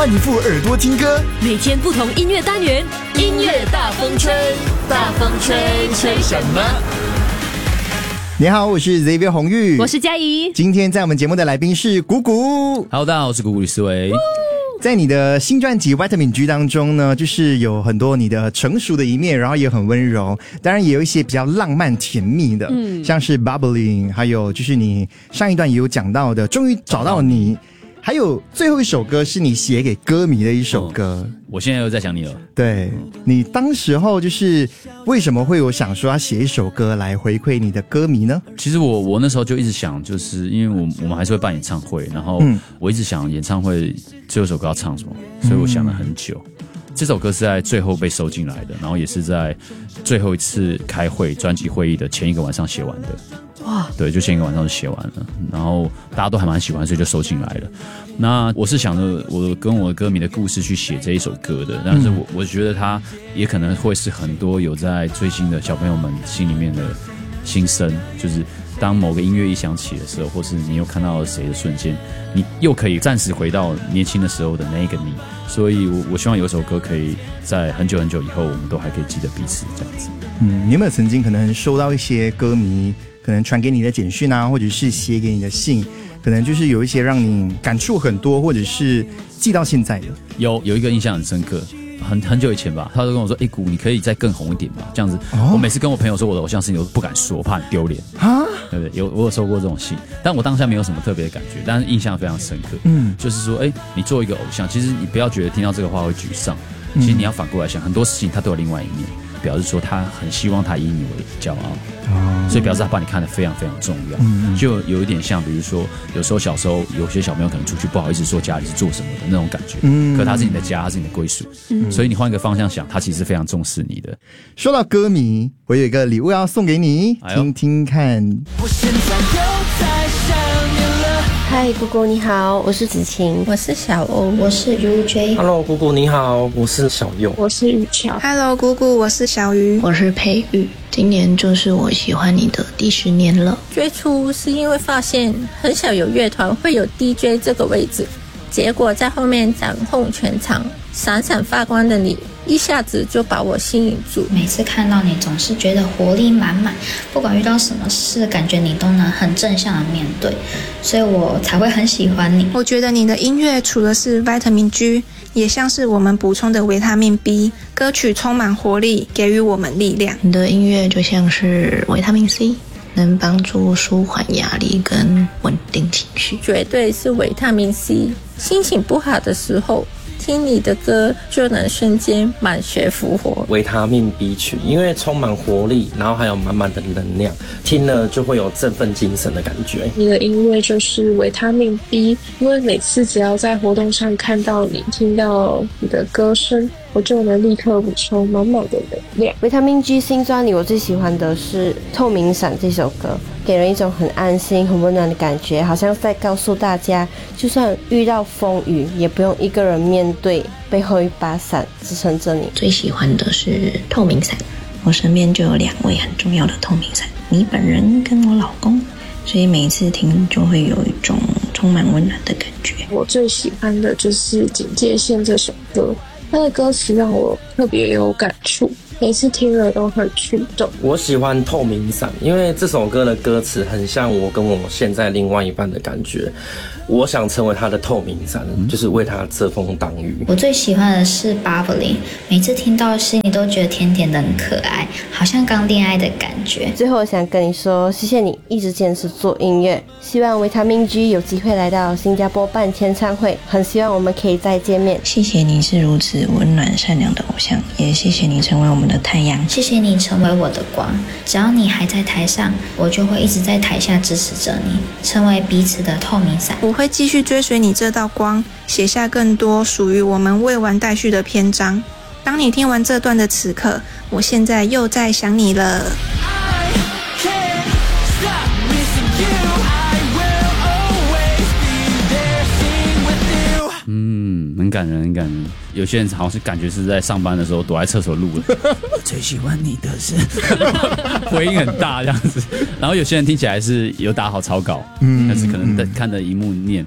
换一副耳朵听歌， 每天不同音乐单元， 音乐大风吹，大风吹，吹什么？ 你好，我是 Xavier 红玉， 我是嘉怡。 今天在我们节目的来宾是谷谷。 Hello， 大家好，我是谷谷李思维。 在你的新专辑《Vitamin G》当中呢，就是有很多你的成熟的一面，然后也很温柔，当然也有一些比较浪漫甜蜜的，像是 Bubbling， 还有就是你上一段也有讲到的，终于找到你。还有最后一首歌是你写给歌迷的一首歌， 我现在又在想你了。 对，你当时候就是为什么会有想说要写一首歌来回馈你的歌迷呢？ 其实我那时候就一直想，就是因为我们还是会办演唱会，然后我一直想演唱会最后一首歌要唱什么，所以我想了很久。这首歌是在最后被收进来的，然后也是在最后一次开会专辑会议的前一个晚上写完的。哇，对，就前一个晚上就写完了，然后大家都还蛮喜欢，所以就收进来了。那我是想着我跟我的歌迷的故事去写这一首歌的，但是我觉得它也可能会是很多有在追星的小朋友们心里面的心声，就是当某个音乐一响起的时候，或是你又看到了谁的瞬间，你又可以暂时回到年轻的时候的那一个你。所以我希望有一首歌可以在很久很久以后，我们都还可以记得彼此这样子。 你有没有曾经可能收到一些歌迷可能传给你的简讯啊，或者是写给你的信，可能就是有一些让你感触很多，或者是记到现在的？有一个印象很深刻，很久以前吧，他就跟我说：“谷，你可以再更红一点吧？”这样子，我每次跟我朋友说我的偶像事情，我都不敢说，怕很丢脸啊，对不对？我有收过这种信，但我当下没有什么特别的感觉，但是印象非常深刻。就是说，你做一个偶像，其实你不要觉得听到这个话会沮丧，其实你要反过来想，很多事情它都有另外一面。表示说他很希望他以你为骄傲，所以表示他把你看得非常非常重要，就有一点像，比如说有时候小时候有些小朋友可能出去不好意思说家里是做什么的那种感觉，可他是你的家，他是你的归属，所以你换一个方向想，他其实非常重视你的。 说到歌迷，我有一个礼物要送给你，听听看。我现在又在想你了。 嗨，姑姑你好，我是子晴， 我是小欧， 我是 UJ。Hello， 姑姑你好，我是小佑， 我是雨乔。 Hello， 姑姑，我是小鱼， 我是佩玉。今年就是我喜欢你的第10年了。 最初是因为发现很少有乐团会有 DJ 这个位置，结果在后面掌控全场，闪闪发光的你一下子就把我吸引住。 每次看到你总是觉得活力满满，不管遇到什么事，感觉你都能很正向的面对，所以我才会很喜欢你。 我觉得你的音乐除了是 Vitamin G， 也像是我们补充的维他命 B， 歌曲充满活力，给予我们力量。 你的音乐就像是维他命 C， 能帮助舒缓压力跟稳定情绪。 绝对是维他命 C， 心情不好的时候听你的歌就能瞬间满血复活。 维他命 B 群，因为充满活力，然后还有满满的能量，听了就会有振奋精神的感觉。 你的音乐就是维他命 B， 因为每次只要在活动上看到你，听到你的歌声，我就能立刻补充满满的能量。 维他命 G 新专里我最喜欢的是《透明伞》这首歌，给人一种很安心很温暖的感觉，好像在告诉大家，就算遇到风雨也不用一个人面对，背后一把伞支撑着你。 最喜欢的是透明伞，我身边就有2位很重要的透明伞，你本人跟我老公，所以每一次听就会有一种充满温暖的感觉。 我最喜欢的就是《警戒线》这首歌，它的歌词让我特别有感触，每次听了都很触动。 我喜欢透明伞，因为这首歌的歌词很像我跟我现在另外一半的感觉。我想成为他的透明伞，就是为他遮风挡雨。 我最喜欢的是 Bubbling， 每次听到心里都觉得甜甜的很可爱，好像刚恋爱的感觉。 最后我想跟你说，谢谢你一直坚持做音乐，希望维他命 G 有机会来到新加坡办签唱会，很希望我们可以再见面。 谢谢你是如此温暖善良的偶像，也谢谢你成为我们的太阳， 谢谢你成为我的光，只要你还在台上，我就会一直在台下支持着你，成为彼此的透明伞。 我会继续追随你这道光，写下更多属于我们未完待续的篇章。当你听完这段的此刻，我现在又在想你了。 很感人，很感人。有些人好像是感觉是在上班的时候躲在厕所录的。我最喜欢你的是，回音很大这样子。然后有些人听起来是有打好草稿，但是可能看着荧幕念。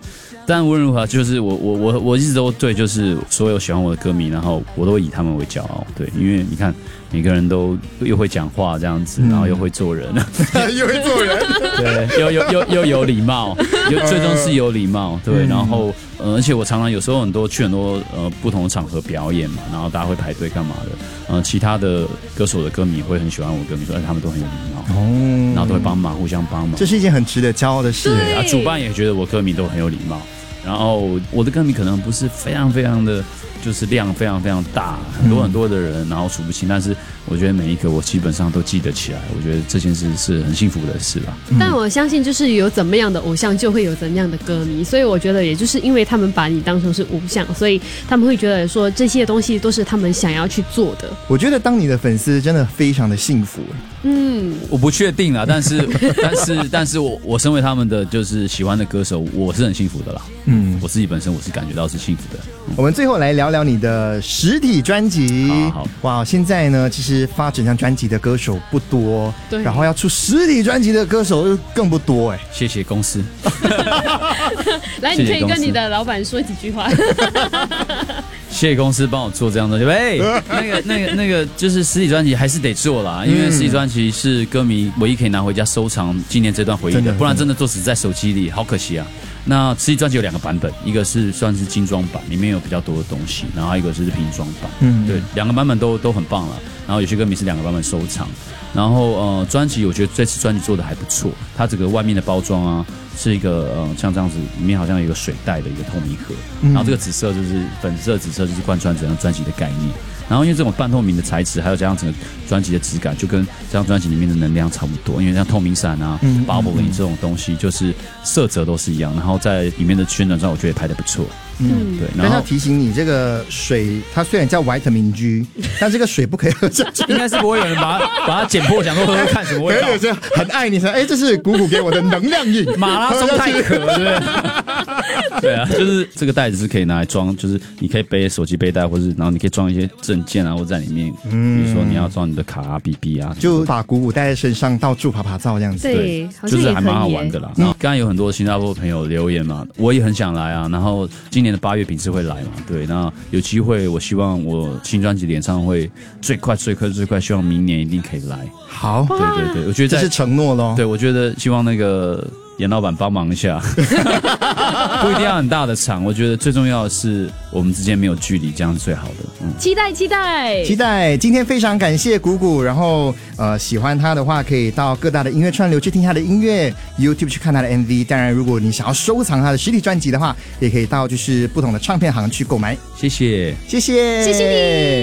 但无论如何，就是我一直都对，就是所有喜欢我的歌迷，然后我都以他们为骄傲。对，因为你看每个人都又会讲话这样子，然后又会做人， 又会做人， 对，又有礼貌，最终是有礼貌，对，然后而且我常常有时候去很多不同的场合表演嘛，然后大家会排队干嘛的，其他的歌手的歌迷会很喜欢我歌迷，说他们都很有礼貌，然后都会帮忙，互相帮忙，这是一件很值得骄傲的事。 对啊，主办也觉得我歌迷都很有礼貌。然后我的歌迷可能不是非常非常的，就是量非常非常大，很多的人，然后数不清。但是我觉得每一个我基本上都记得起来，我觉得这件事是很幸福的事吧。 但我相信，就是有怎么样的偶像，就会有怎么样的歌迷。所以我觉得，也就是因为他们把你当成是偶像，所以他们会觉得说这些东西都是他们想要去做的。 我觉得当你的粉丝真的非常的幸福。 我不确定啦，但是我身为他们的就是喜欢的歌手，我是很幸福的啦。我自己本身我是感觉到是幸福的。 我们最后来聊聊你的实体专辑。 好， 哇，现在呢，其实发整张专辑的歌手不多， 对， 然后要出实体专辑的歌手又更不多哎。 谢谢公司。 来，你可以跟你的老板说几句话。 谢谢公司帮我做这样的东西。那个就是实体专辑还是得做啦，因为实体专辑是歌迷唯一可以拿回家收藏纪念这段回忆的，不然真的都只在手机里，好可惜啊。那实体专辑有2个版本，一个是算是精装版，里面有比较多的东西，然后还有一个是拼装版。对，2个版本都很棒了。然后有些歌迷是2个版本收藏。然后专辑我觉得这次专辑做的还不错，它这个外面的包装啊是一个像这样子，里面好像有一个水袋的一个透明盒，然后这个紫色就是粉色紫色就是贯穿整张专辑的概念。然后因为这种半透明的材质，还有加上整个专辑的质感，就跟这张专辑里面的能量差不多。因为像透明伞啊、bubbling 这种东西，就是色泽都是一样。然后在里面的宣传上，我觉得也拍得不错。对。然后要提醒你，这个水它虽然叫维他命 G， 但这个水不可以喝下去。 应该是不会有人把它剪破，想说喝喝看什么味道。 有些很爱你说，这是谷谷给我的能量饮， 马拉松太渴，对不对？对啊，就是这个袋子是可以拿来装，就是你可以背手机背带，或是然后你可以装一些证件啊，或在里面。比如说你要装你的卡啊、BB 啊， 就把谷谷带在身上，到处爬照这样子。 对， 就是还蛮好玩的啦。然后刚才有很多新加坡朋友留言嘛，我也很想来啊。然后今年的8月秉志会来嘛，对，那有机会，我希望我新专辑的演唱会最快，希望明年一定可以来。 好， 对，我觉得这是承诺咯。 对，我觉得希望那个严老板帮忙一下，不一定要很大的场，我觉得最重要的是我们之间没有距离，这样是最好的。 期待。 今天非常感谢谷谷，然后喜欢他的话，可以到各大的音乐串流去听他的音乐 ，YouTube 去看他的 MV。当然，如果你想要收藏他的实体专辑的话，也可以到就是不同的唱片行去购买。 谢谢你。